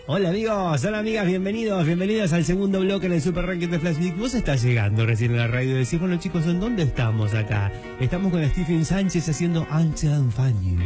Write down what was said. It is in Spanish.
Hola amigos, hola amigas, bienvenidos al segundo bloque en el Super Ranking de Flash Geek. Vos estás llegando recién a la radio y decís, bueno chicos, ¿en dónde estamos acá? Estamos con Stephen Sánchez haciendo Until I'm Fun You.